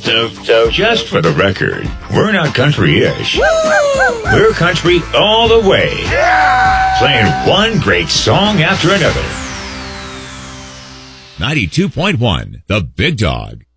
So just for the record, we're not country-ish. We're country all the way. Playing one great song after another. 92.1, The Big Dog.